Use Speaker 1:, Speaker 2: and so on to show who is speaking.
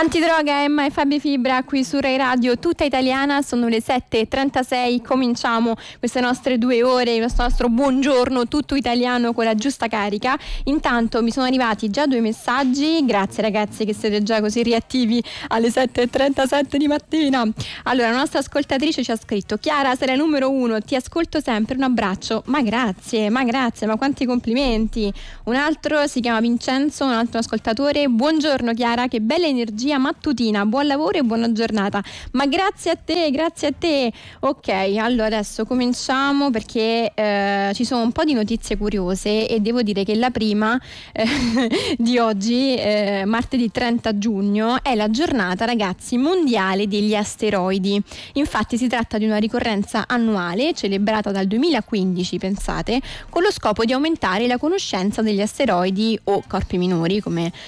Speaker 1: Antidroga, Emma e Fabio Fibra qui su Rai Radio Tutta Italiana. Sono le 7:36, cominciamo queste nostre 2 ore, il nostro buongiorno tutto italiano con la giusta carica. Intanto mi sono arrivati già 2 messaggi, grazie ragazzi che siete già così reattivi alle 7:37 di mattina. Allora, la nostra ascoltatrice ci ha scritto: Chiara, sei la numero 1, ti ascolto sempre, un abbraccio. Ma grazie, ma quanti complimenti. Un altro si chiama Vincenzo, un altro ascoltatore: buongiorno Chiara, che bella energia mattutina, buon lavoro e buona giornata. Ma grazie a te. Ok, allora adesso cominciamo perché ci sono un po' di notizie curiose e devo dire che la prima di oggi, martedì 30 giugno, è la giornata, ragazzi, mondiale degli asteroidi. Infatti si tratta di una ricorrenza annuale celebrata dal 2015, pensate, con lo scopo di aumentare la conoscenza degli asteroidi o corpi minori, come